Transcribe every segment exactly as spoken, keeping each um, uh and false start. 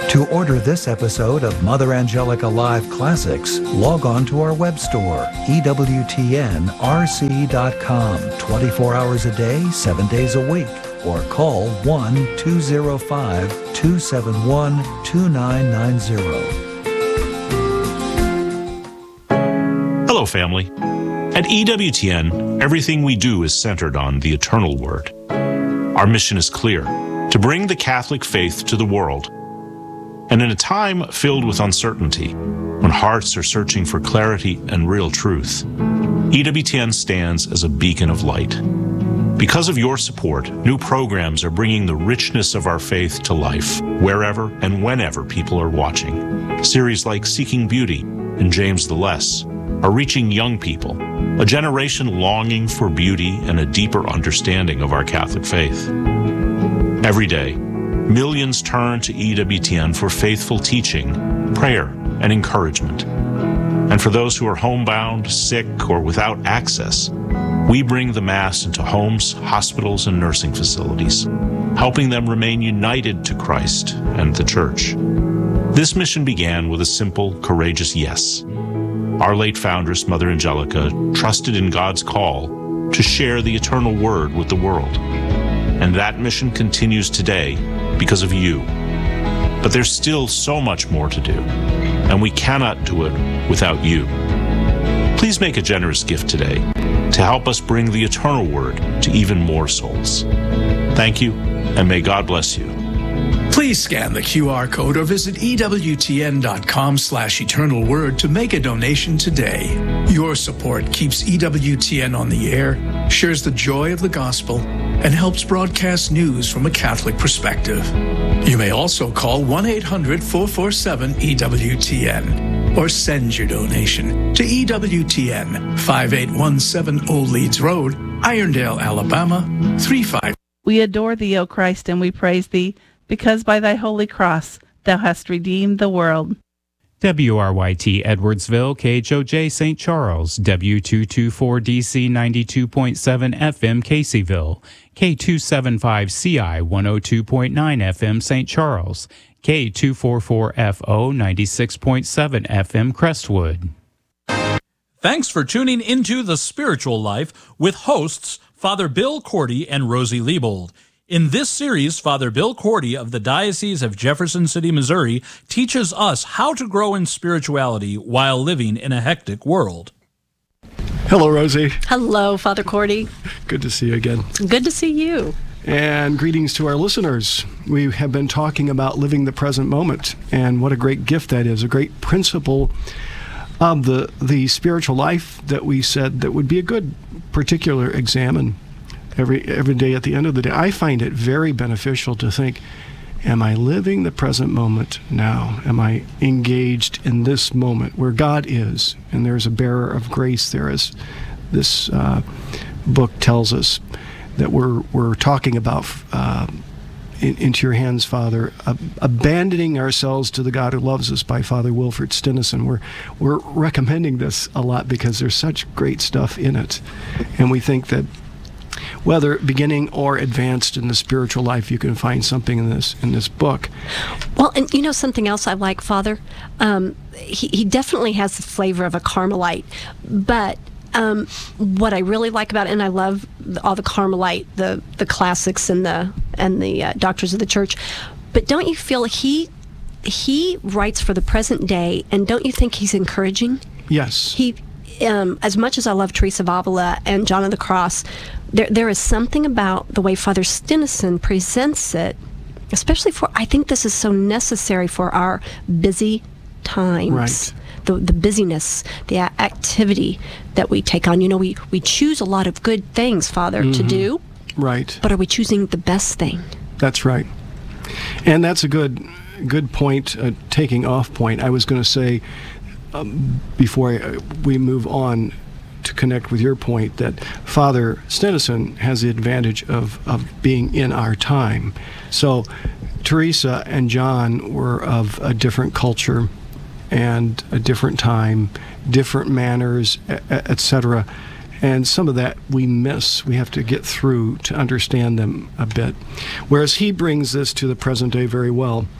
To order this episode of Mother Angelica Live Classics, log on to our web store, E W T N R C dot com, twenty-four hours a day, seven days a week, or call one two zero five, two seven one, two nine nine zero. Hello, family. At E W T N, everything we do is centered on the eternal Word. Our mission is clear, to bring the Catholic faith to the world. And in a time filled with uncertainty, when hearts are searching for clarity and real truth, E W T N stands as a beacon of light. Because of your support, new programs are bringing the richness of our faith to life, wherever and whenever people are watching. Series like Seeking Beauty and James the Less are reaching young people, a generation longing for beauty and a deeper understanding of our Catholic faith. Every day, millions turn to E W T N for faithful teaching, prayer, and encouragement. And for those who are homebound, sick, or without access, we bring the Mass into homes, hospitals, and nursing facilities, helping them remain united to Christ and the Church. This mission began with a simple, courageous yes. Our late foundress, Mother Angelica, trusted in God's call to share the eternal Word with the world. And that mission continues today because of you. But there's still so much more to do, and we cannot do it without you. Please make a generous gift today to help us bring the eternal Word to even more souls. Thank you, and may God bless you. Please scan the Q R code or visit E W T N dot com slash eternal word to make a donation today. Your support keeps E W T N on the air, shares the joy of the gospel, and helps broadcast news from a Catholic perspective. You may also call one eight hundred, four four seven, E W T N or send your donation to E W T N, five eight one seven Old Leeds Road, Irondale, Alabama, three five. We adore thee, O Christ, and we praise thee, because by thy holy cross thou hast redeemed the world. W R Y T Edwardsville, K H O J Saint Charles, W two twenty-four D C ninety-two point seven F M Caseyville, K two seventy-five C I one oh two point nine F M Saint Charles, K two forty-four F O ninety-six point seven F M Crestwood. Thanks for tuning into The Spiritual Life with hosts Father Bill Cordy and Rosie Liebold. In this series, Father Bill Cordy of the Diocese of Jefferson City, Missouri, teaches us how to grow in spirituality while living in a hectic world. Hello, Rosie. Hello, Father Cordy. Good to see you again. Good to see you. And greetings to our listeners. We have been talking about living the present moment, and what a great gift that is, a great principle of the, the spiritual life that we said that would be a good particular examine every every day at the end of the day. I find it very beneficial to think, am I living the present moment now? Am I engaged in this moment where God is? And there's a bearer of grace there, as this uh, book tells us, that we're we're talking about uh, in, Into Your Hands, Father, uh, abandoning ourselves to the God who loves us, by Father Wilfred Stinnison. We're, we're recommending this a lot because there's such great stuff in it. And we think that whether beginning or advanced in the spiritual life, you can find something in this in this book. Well, and you know something else I like, Father? Um, he, he definitely has the flavor of a Carmelite, but um, what I really like about it, and I love all the Carmelite, the the classics and the and the uh, Doctors of the Church, but don't you feel he he writes for the present day, and don't you think he's encouraging? Yes. He. Um, as much as I love Teresa of Avila and John of the Cross, there there is something about the way Father Stinnison presents it, especially for, I think this is so necessary for our busy times. Right. The the busyness, the a- activity that we take on. You know, we, we choose a lot of good things, Father, mm-hmm. to do. Right. But are we choosing the best thing? That's right. And that's a good, good point, a taking off point. I was going to say, Um, before I, we move on to connect with your point, that Father Stinnison has the advantage of, of being in our time. So Teresa and John were of a different culture and a different time, different manners, et cetera. And some of that we miss. We have to get through to understand them a bit. Whereas he brings this to the present day very well.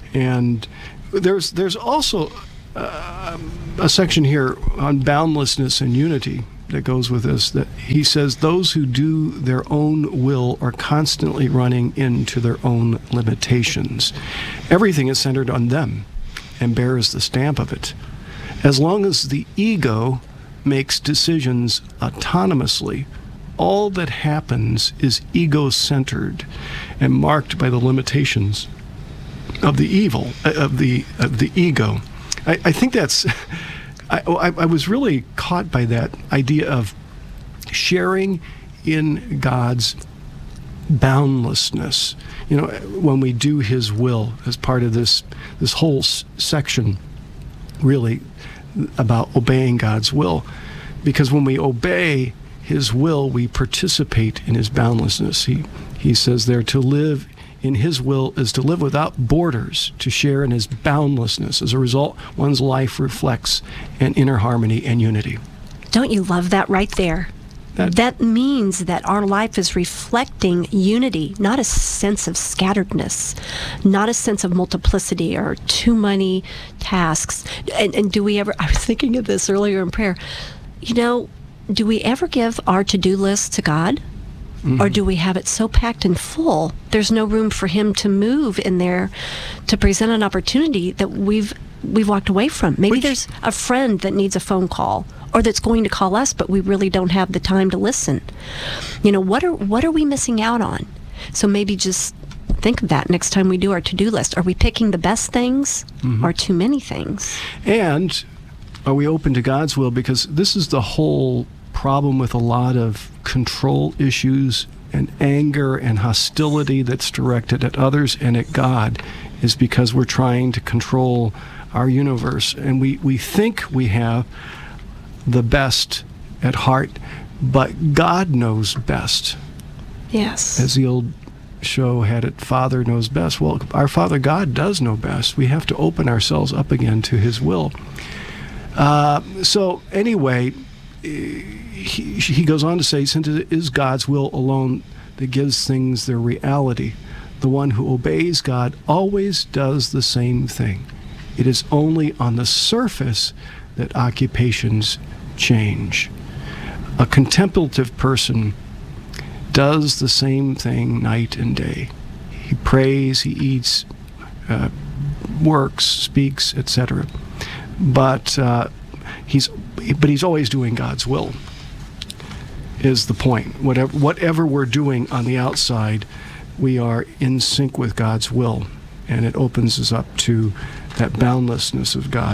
And there's there's also uh, a section here on boundlessness and unity that goes with this, that he says those who do their own will are constantly running into their own limitations. Everything is centered on them and bears the stamp of it. As long as the ego makes decisions autonomously, all that happens is ego-centered and marked by the limitations of the evil, of the of the ego. I, I think that's, I, I, I was really caught by that idea of sharing in God's boundlessness. You know, when we do His will, as part of this this whole s- section, really about obeying God's will, because when we obey His will, we participate in His boundlessness. He he says there, to live in His will is to live without borders, to share in His boundlessness. As a result, one's life reflects an inner harmony and unity. Don't you love that right there? That, that means that our life is reflecting unity, not a sense of scatteredness, not a sense of multiplicity or too many tasks. And, and do we ever, I was thinking of this earlier in prayer, you know, do we ever give our to-do list to God? Mm-hmm. Or do we have it so packed and full, there's no room for Him to move in there to present an opportunity that we've we've walked away from? Maybe Which, there's a friend that needs a phone call, or that's going to call us, but we really don't have the time to listen. You know, what are what are we missing out on? So maybe just think of that next time we do our to-do list. Are we picking the best things, mm-hmm. or too many things? And are we open to God's will? Because this is the whole problem with a lot of control issues and anger and hostility that's directed at others and at God, is because we're trying to control our universe. And we, we think we have the best at heart, but God knows best. Yes. As the old show had it, Father knows best. Well, our Father God does know best. We have to open ourselves up again to His will. Uh, so anyway, he, he goes on to say, since it is God's will alone that gives things their reality, the one who obeys God always does the same thing. It is only on the surface that occupations change. A contemplative person does the same thing night and day. He prays, he eats, uh, works, speaks, et cetera. But uh, he's but he's always doing God's will, is the point. Whatever whatever we're doing on the outside, we are in sync with God's will, and it opens us up to that boundlessness of God.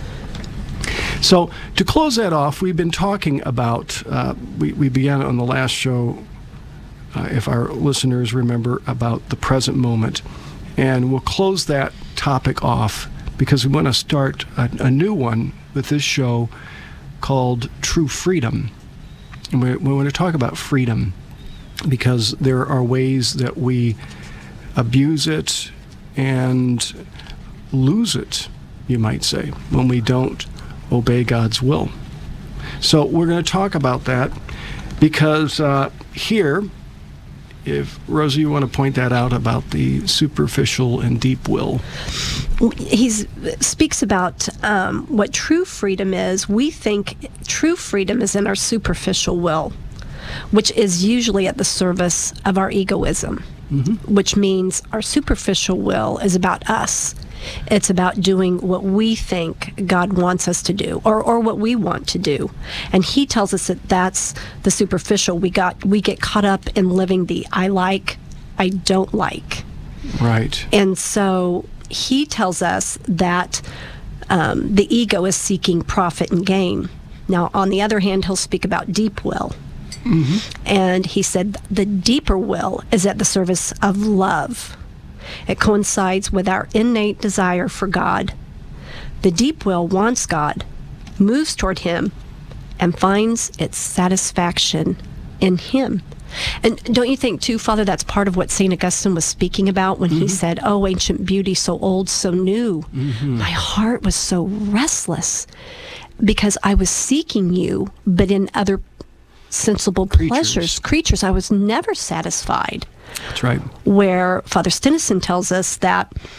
So to close that off, we've been talking about, uh, we, we began on the last show, uh, if our listeners remember, about the present moment. And we'll close that topic off because we want to start a, a new one with this show called True Freedom. And we, we want to talk about freedom because there are ways that we abuse it and lose it, you might say, when we don't obey God's will. So we're going to talk about that because uh, here, if Rosie, you want to point that out about the superficial and deep will. He speaks about um, what true freedom is. We think true freedom is in our superficial will, which is usually at the service of our egoism, mm-hmm. which means our superficial will is about us. It's about doing what we think God wants us to do, or, or what we want to do. And he tells us that that's the superficial. We got we get caught up in living the I like, I don't like. Right. And so he tells us that um, the ego is seeking profit and gain. Now, on the other hand, he'll speak about deep will. Mm-hmm. And he said the deeper will is at the service of love. It coincides with our innate desire for God. The deep will wants God, moves toward Him, and finds its satisfaction in Him. And don't you think, too, Father, that's part of what Saint Augustine was speaking about when mm-hmm. he said, "Oh, ancient beauty, so old, so new. Mm-hmm. My heart was so restless because I was seeking you, but in other sensible creatures. pleasures, creatures, I was never satisfied." That's right. Where Father Stinnison tells us that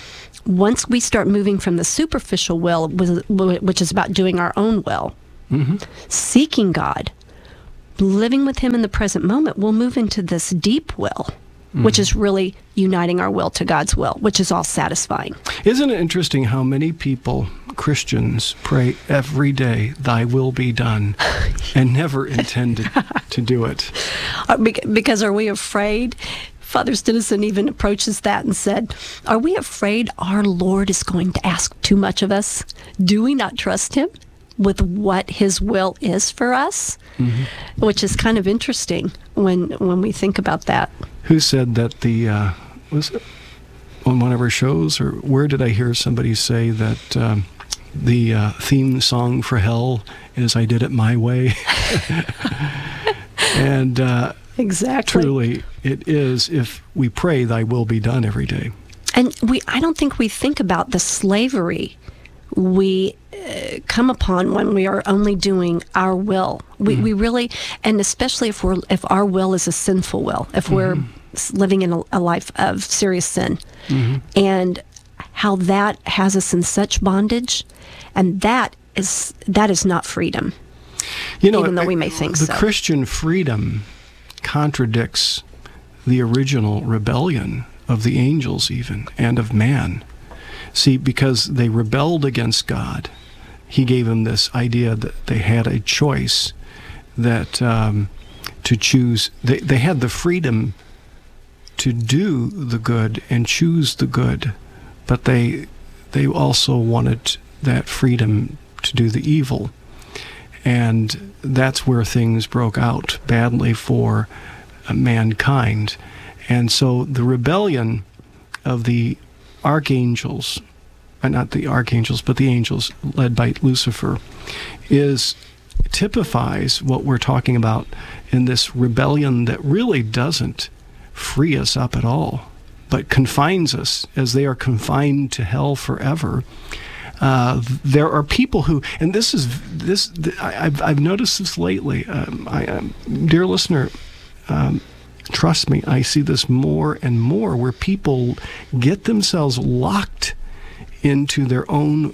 once we start moving from the superficial will, which is about doing our own will, mm-hmm. seeking God, living with Him in the present moment, we'll move into this deep will, mm-hmm. which is really uniting our will to God's will, which is all satisfying. Isn't it interesting how many people, Christians, pray every day, "Thy will be done," and never intended to do it? Because are we afraid? Father Stinnison even approaches that and said, are we afraid our Lord is going to ask too much of us? Do we not trust Him with what His will is for us? Mm-hmm. Which is kind of interesting when when we think about that. Who said that the, uh, was it on one of our shows, or where did I hear somebody say that um, the uh, theme song for hell is "I Did It My Way"? And uh, exactly. Truly, it is if we pray, "Thy will be done" every day. And we, I don't think we think about the slavery we uh, come upon when we are only doing our will. We, mm-hmm. we really, and especially if we're, if our will is a sinful will, if mm-hmm. we're living in a, a life of serious sin, mm-hmm. and how that has us in such bondage, and that is that is not freedom. You know, even though I, we may think the so. The Christian freedom contradicts the original rebellion of the angels even, and of man. See, because they rebelled against God, He gave them this idea that they had a choice, that um, to choose, they, they had the freedom to do the good and choose the good, but they they also wanted that freedom to do the evil. And that's where things broke out badly for uh, mankind. And so the rebellion of the archangels, uh, not the archangels, but the angels led by Lucifer, is typifies what we're talking about in this rebellion that really doesn't free us up at all, but confines us as they are confined to hell forever. Uh, there are people who, and this is this. I, I've I've noticed this lately. Um, I, um, dear listener, um, trust me, I see this more and more, where people get themselves locked into their own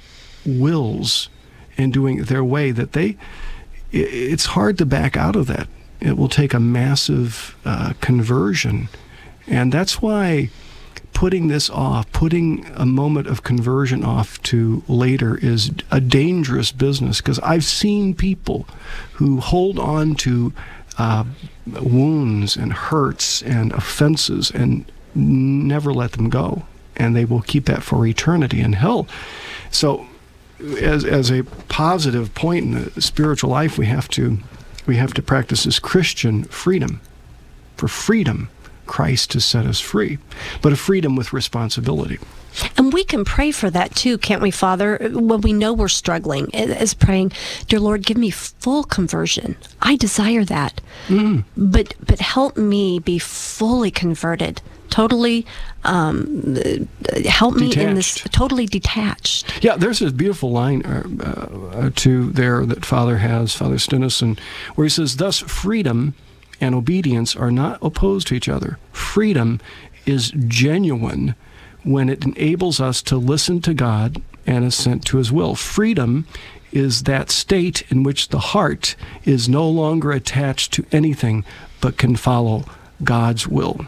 wills and doing it their way. That they, it's hard to back out of that. It will take a massive uh, conversion, and that's why putting this off, putting a moment of conversion off to later, is a dangerous business, because I've seen people who hold on to uh, wounds and hurts and offenses and never let them go, and they will keep that for eternity in hell. So as as a positive point in the spiritual life, we have to we have to practice this Christian freedom. For freedom, Christ has set us free, but a freedom with responsibility. And we can pray for that too, can't we, Father? When we know we're struggling, is praying, "Dear Lord, give me full conversion. I desire that. Mm. But but help me be fully converted, totally, um, help me detached. in this, totally detached." Yeah, there's a beautiful line uh, uh, to there that Father has, Father Stinnison, where he says, "Thus freedom and obedience are not opposed to each other. Freedom is genuine when it enables us to listen to God and assent to His will. Freedom is that state in which the heart is no longer attached to anything but can follow God's will."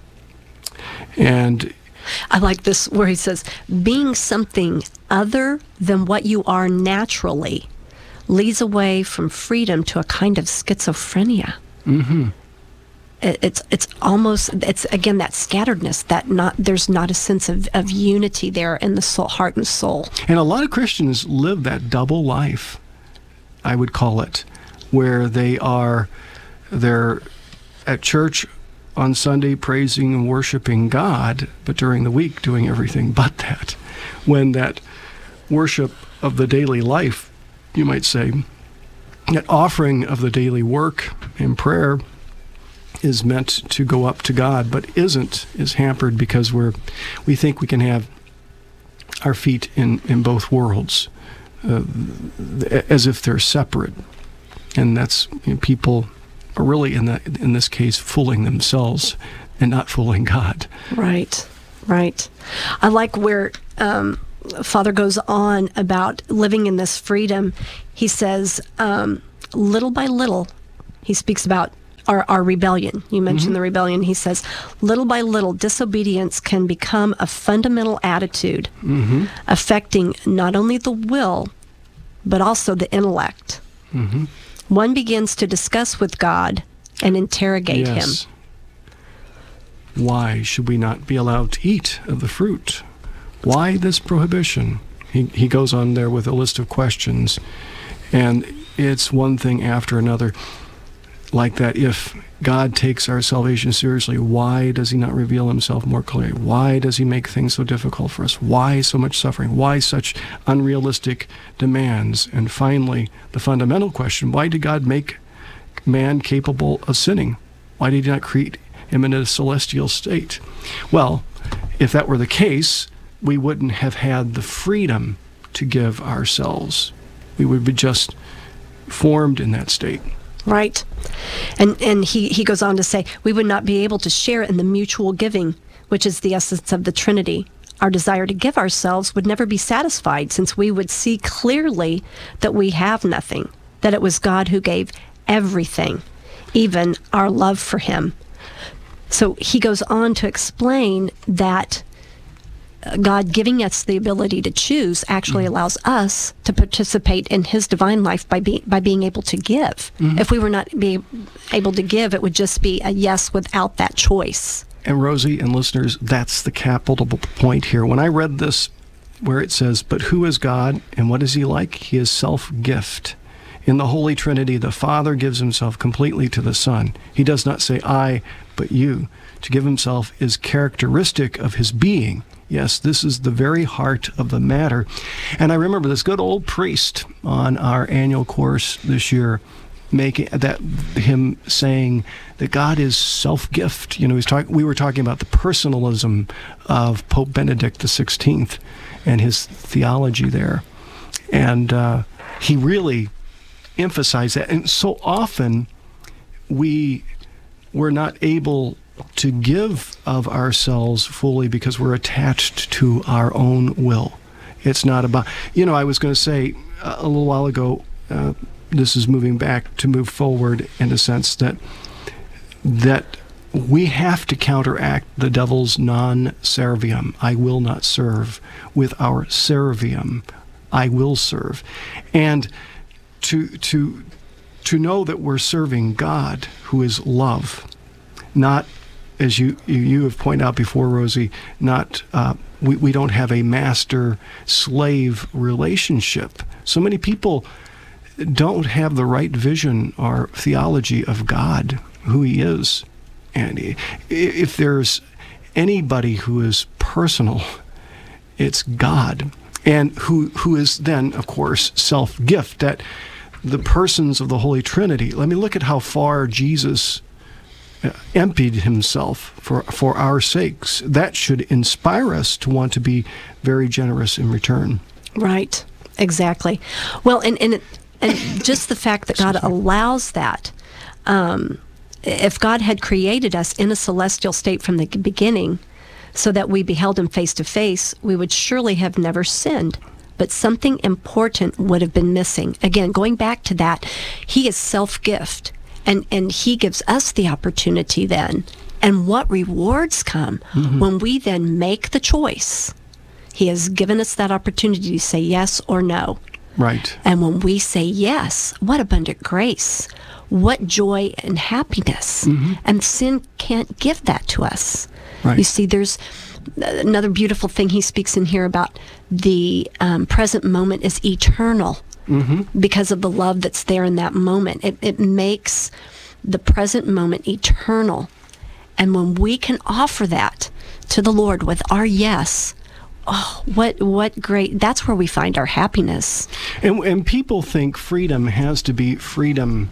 And I like this where he says, "Being something other than what you are naturally leads away from freedom to a kind of schizophrenia." Mm-hmm. It, it's it's almost, it's again that scatteredness, that not there's not a sense of, of unity there in the soul, heart and soul. And a lot of Christians live that double life, I would call it, where they are they're at church on Sunday praising and worshiping God, but during the week doing everything but that. When that worship of the daily life, you might say, that offering of the daily work and prayer is meant to go up to God, but isn't, is hampered because we're we think we can have our feet in, in both worlds, uh, as if they're separate. And that's, you know, people are really, in that in this case, fooling themselves and not fooling God. Right. Right. I like where um, Father goes on about living in this freedom. He says, um, little by little, he speaks about our, our rebellion. You mentioned mm-hmm. the rebellion. He says, little by little, disobedience can become a fundamental attitude, mm-hmm. affecting not only the will, but also the intellect. Mm-hmm. One begins to discuss with God and interrogate yes. him. Why should we not be allowed to eat of the fruit? Why this prohibition? He he goes on there with a list of questions, and it's one thing after another like that. If God takes our salvation seriously, why does he not reveal himself more clearly? Why does he make things so difficult for us? Why so much suffering? Why such unrealistic demands? And finally, the fundamental question, why did God make man capable of sinning? Why did he not create him in a celestial state? Well, if that were the case, we wouldn't have had the freedom to give ourselves. We would be just formed in that state. Right. And and he, he goes on to say, we would not be able to share in the mutual giving, which is the essence of the Trinity. Our desire to give ourselves would never be satisfied, since we would see clearly that we have nothing, that it was God who gave everything, even our love for him. So he goes on to explain that God giving us the ability to choose actually mm-hmm. allows us to participate in his divine life by, be, by being able to give. Mm-hmm. If we were not be able to give, it would just be a yes without that choice. And Rosie and listeners, that's the capital point here. When I read this, where it says, but who is God and what is he like? He is self-gift. In the Holy Trinity, the Father gives himself completely to the Son. He does not say, I, but you. To give himself is characteristic of his being. Yes, this is the very heart of the matter. And I remember this good old priest on our annual course this year, making that him saying that God is self-gift. You know, he's talking. We were talking about the personalism of Pope Benedict the sixteenth and his theology there, and uh, he really emphasized that. And so often we were not able to give of ourselves fully because we're attached to our own will. It's not about, you know, I was going to say uh, a little while ago, uh, this is moving back to move forward in a sense that that we have to counteract the devil's non-serviam, I will not serve, with our serviam, I will serve. And to to to know that we're serving God, who is love, not, as you you have pointed out before, Rosie, not uh, we, we don't have a master-slave relationship. So many people don't have the right vision or theology of God, who he is. And if there's anybody who is personal, it's God. And who who is then, of course, self-gift, that the persons of the Holy Trinity. Let me look at how far Jesus emptied himself for, for our sakes. That should inspire us to want to be very generous in return. Right, exactly. Well, and and, it, and just the fact that God allows that, um, if God had created us in a celestial state from the beginning so that we beheld him face to face, we would surely have never sinned. But something important would have been missing. Again, going back to that, he is self-gift. And and he gives us the opportunity then. And what rewards come mm-hmm. when we then make the choice. He has given us that opportunity to say yes or no. Right. And when we say yes, what abundant grace, what joy and happiness. Mm-hmm. And sin can't give that to us. Right. You see, there's another beautiful thing he speaks in here about the um, present moment is eternal. Mm-hmm. Because of the love that's there in that moment. It, it makes the present moment eternal. And when we can offer that to the Lord with our yes, oh, what what great, that's where we find our happiness. And, and people think freedom has to be freedom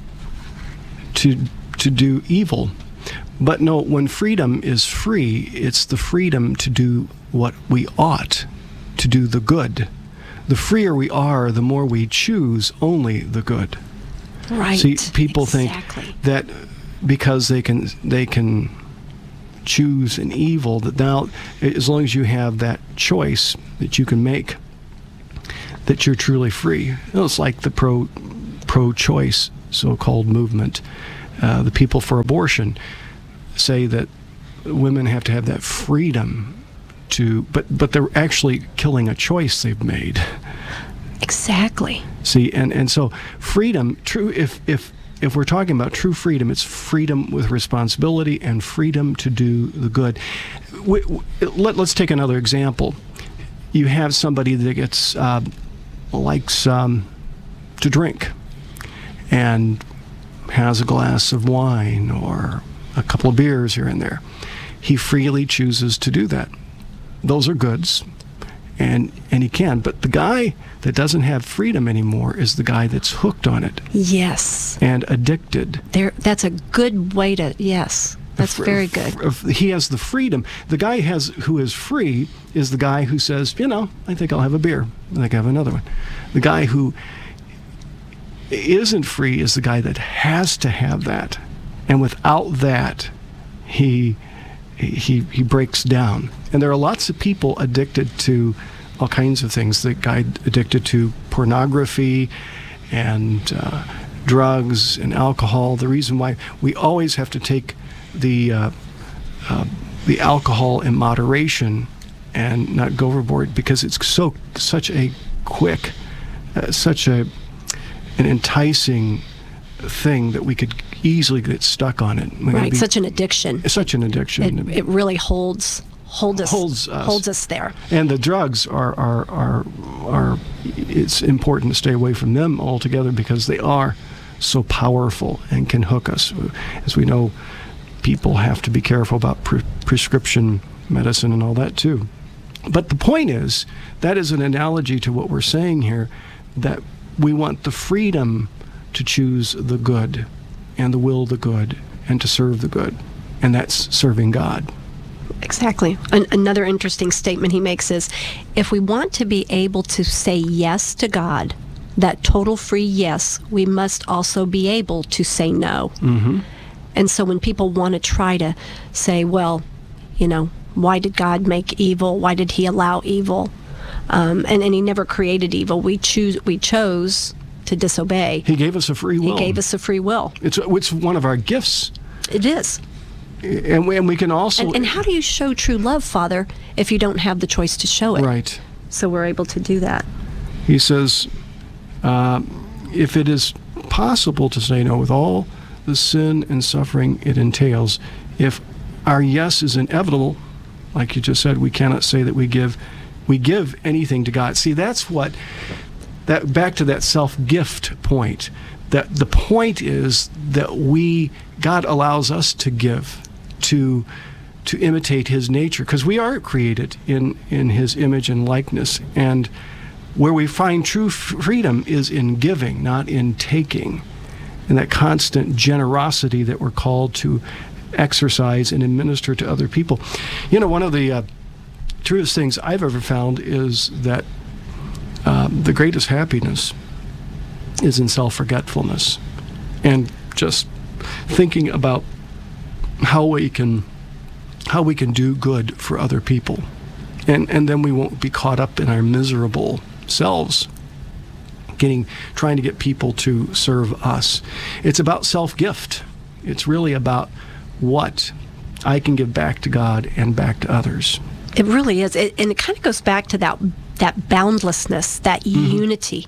to to do evil. But no, when freedom is free, it's the freedom to do what we ought, to do the good. The freer we are, the more we choose only the good. Right. See, people exactly. think that because they can they can choose an evil, that now, as long as you have that choice that you can make, that you're truly free. You know, it's like the pro pro-choice so-called movement. Uh, the people for abortion say that women have to have that freedom to, but but they're actually killing a choice they've made. Exactly. See, and, and so freedom, true, if if if we're talking about true freedom, it's freedom with responsibility and freedom to do the good. We, we, let, let's take another example. You have somebody that gets uh, likes um, to drink and has a glass of wine or a couple of beers here and there. He freely chooses to do that. Those are goods, and and he can. But the guy that doesn't have freedom anymore is the guy that's hooked on it. Yes. And addicted. There, that's a good way to, yes. That's very good. He has the freedom. The guy has who is free is the guy who says, you know, I think I'll have a beer. I think I'll have another one. The guy who isn't free is the guy that has to have that. And without that, he he he breaks down. And there are lots of people addicted to all kinds of things. The guy addicted to pornography and uh, drugs and alcohol. The reason why we always have to take the uh, uh, the alcohol in moderation and not go overboard, because it's so such a quick, uh, such a an enticing thing that we could easily get stuck on it. We're right, be, such an addiction. Such an addiction. It, it really holds hold us, holds us holds us there. And the drugs are are are are. It's important to stay away from them altogether, because they are so powerful and can hook us. As we know, people have to be careful about pre- prescription medicine and all that too. But the point is, that is an analogy to what we're saying here, that we want the freedom to choose the good and the will the good and to serve the good, and that's serving God. Exactly. An- another interesting statement he makes is, if we want to be able to say yes to God, that total free yes, we must also be able to say no. Mm-hmm. And so when people want to try to say, well, you know, why did God make evil? Why did he allow evil? Um, and, and he never created evil. We choose. We chose to disobey. He gave us a free will. He gave us a free will. It's, it's one of our gifts. It is. And we, and we can also... And, and how do you show true love, Father, if you don't have the choice to show it? Right. So we're able to do that. He says, uh, if it is possible to say no with all the sin and suffering it entails, if our yes is inevitable, like you just said, we cannot say that we give we give anything to God. See, that's what, that back to that self-gift point, that the point is that we, God allows us to give, to to imitate his nature, because we are created in, in his image and likeness. And where we find true f- freedom is in giving, not in taking. And that constant generosity that we're called to exercise and administer to other people. You know, one of the uh, truest things I've ever found is that uh, the greatest happiness is in self-forgetfulness, and just thinking about how we can how we can do good for other people, and and then we won't be caught up in our miserable selves, getting trying to get people to serve us. It's about self-gift. It's really about what I can give back to God and back to others. It really is. It, and it kind of goes back to that that boundlessness, that mm-hmm. unity,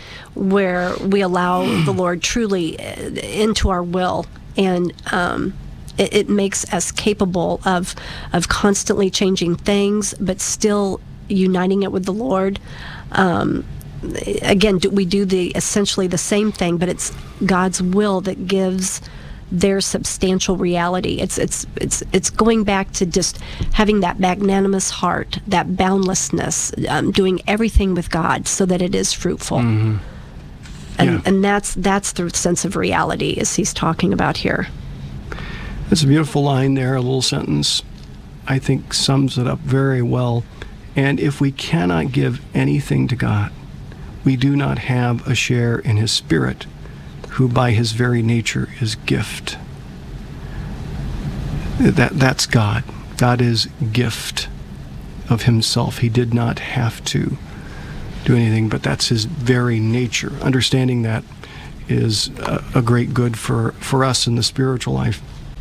where we allow the Lord truly into our will, and um, it, it makes us capable of of constantly changing things, but still uniting it with the Lord. Um, again, do, we do the essentially the same thing, but it's God's will that gives their substantial reality. It's it's it's it's going back to just having that magnanimous heart, that boundlessness, um, doing everything with God so that it is fruitful. Mm-hmm. And yeah. and that's that's the sense of reality as he's talking about here. That's a beautiful line there, a little sentence, I think sums it up very well. And if we cannot give anything to God, we do not have a share in his Spirit, who by his very nature is gift. that that's God. God is gift of himself. He did not have to do anything, but that's his very nature. Understanding that is a, a great good for, for us in the spiritual life.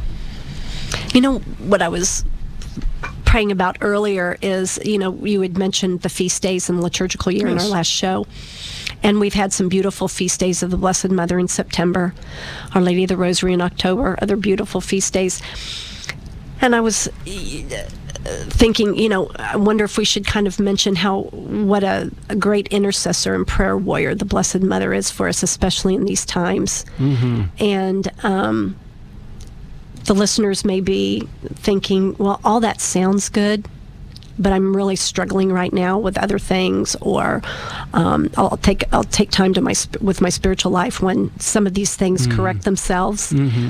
You know, what I was praying about earlier is, you know, you had mentioned the feast days and the liturgical year yes. in our last show. And we've had some beautiful feast days of the Blessed Mother in September, Our Lady of the Rosary in October, other beautiful feast days. And I was thinking, you know, I wonder if we should kind of mention how, what a, a great intercessor and prayer warrior the Blessed Mother is for us, especially in these times. Mm-hmm. And um, the listeners may be thinking, well, all that sounds good, but I'm really struggling right now with other things, or um, I'll take I'll take time to my with my spiritual life when some of these things mm-hmm. correct themselves. Mm-hmm.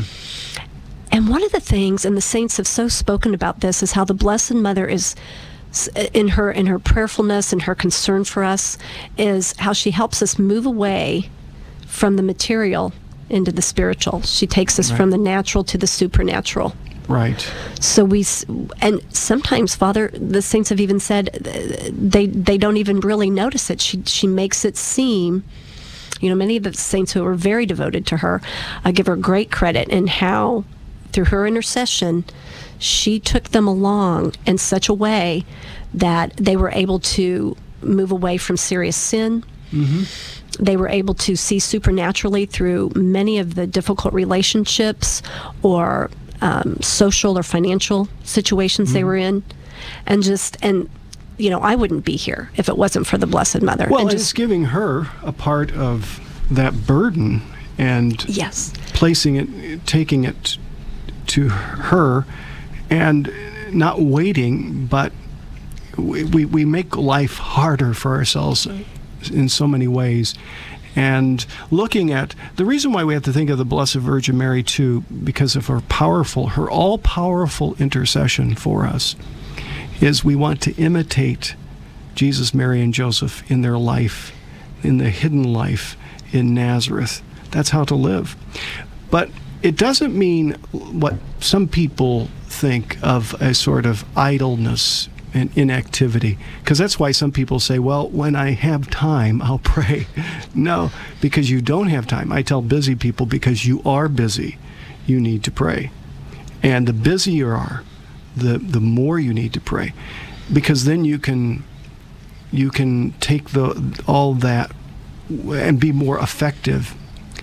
And one of the things, and the saints have so spoken about this, is how the Blessed Mother is, in her in her prayerfulness and her concern for us, is how she helps us move away from the material into the spiritual. She takes us right. from the natural to the supernatural. Right. So we, and sometimes, Father, the saints have even said they they don't even really notice it. She she makes it seem, you know, many of the saints who are very devoted to her, I give her great credit in how, through her intercession, she took them along in such a way that they were able to move away from serious sin. Mm-hmm. They were able to see supernaturally through many of the difficult relationships or um, social or financial situations mm-hmm. they were in. And just, and, you know, I wouldn't be here if it wasn't for the Blessed Mother. Well, and and just, it's giving her a part of that burden and yes. placing it, taking it to her, and not waiting, but we, we, we make life harder for ourselves in so many ways. And looking at the reason why we have to think of the Blessed Virgin Mary too, because of her powerful, her all-powerful intercession for us, is we want to imitate Jesus, Mary, and Joseph in their life, in the hidden life in Nazareth. That's how to live. But it doesn't mean what some people think of as sort of idleness and inactivity, because that's why some people say, well, when I have time, I'll pray. No, because you don't have time. I tell busy people, because you are busy, you need to pray. And the busier you are, the the more you need to pray, because then you can you can take the all that and be more effective,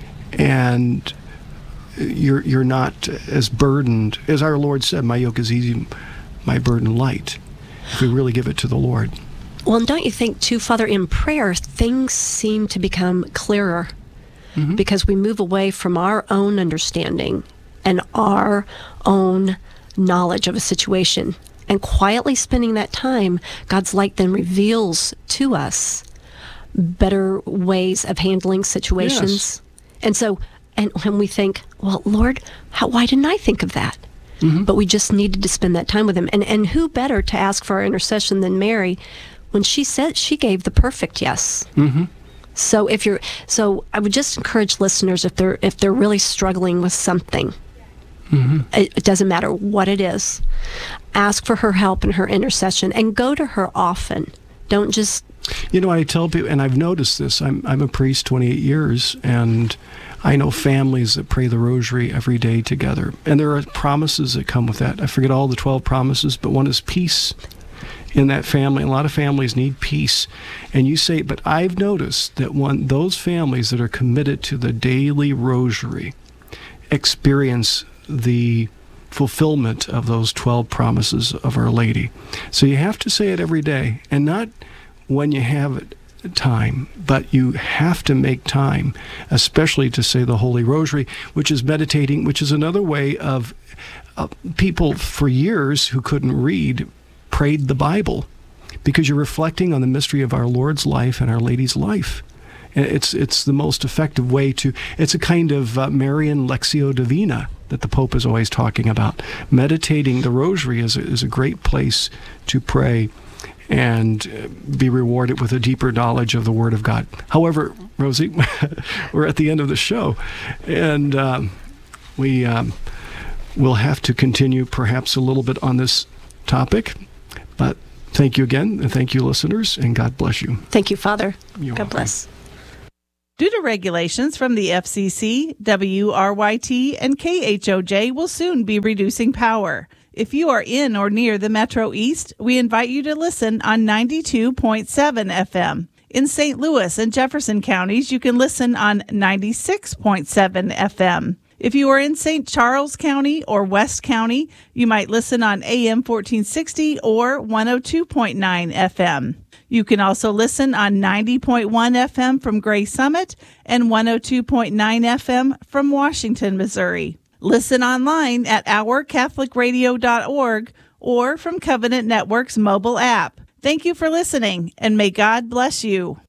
and you're you're not as burdened. As our Lord said, my yoke is easy, my burden light, if we really give it to the Lord. Well, and don't you think, too, Father, in prayer, things seem to become clearer mm-hmm. because we move away from our own understanding and our own knowledge of a situation. And quietly spending that time, God's light then reveals to us better ways of handling situations. Yes. And so, and when we think, well, Lord, how, why didn't I think of that? Mm-hmm. But we just needed to spend that time with him. And and who better to ask for our intercession than Mary, when she said she gave the perfect yes. Mm-hmm. So if you're, so I would just encourage listeners, if they're if they're really struggling with something, mm-hmm. it, it doesn't matter what it is, ask for her help and her intercession, and go to her often. Don't just. You know, I tell people, and I've noticed this. I'm I'm a priest twenty-eight years, and I know families that pray the rosary every day together. And there are promises that come with that. I forget all the twelve promises, but one is peace in that family. A lot of families need peace. And you say, but I've noticed that when those families that are committed to the daily rosary experience the fulfillment of those twelve promises of Our Lady. So you have to say it every day, and not when you have it. Time, but you have to make time, especially to say the Holy Rosary, which is meditating, which is another way of uh, people for years who couldn't read prayed the Bible, because you're reflecting on the mystery of our Lord's life and Our Lady's life. And it's it's the most effective way to, it's a kind of uh, Marian Lectio Divina that the Pope is always talking about. Meditating the Rosary is a, is a great place to pray and be rewarded with a deeper knowledge of the Word of God. However, Rosie, we're at the end of the show, and um, we um, we'll have to continue perhaps a little bit on this topic. But thank you again, and thank you, listeners, and God bless you. Thank you, Father. You're God welcome. bless. Due to regulations from the F C C, W R Y T and K H O J will soon be reducing power. If you are in or near the Metro East, we invite you to listen on ninety-two point seven F M. In Saint Louis and Jefferson counties, you can listen on ninety-six point seven F M. If you are in Saint Charles County or West County, you might listen on A M fourteen sixty or one oh two point nine F M. You can also listen on ninety point one F M from Gray Summit and one oh two point nine F M from Washington, Missouri. Listen online at our catholic radio dot org or from Covenant Network's mobile app. Thank you for listening, and may God bless you.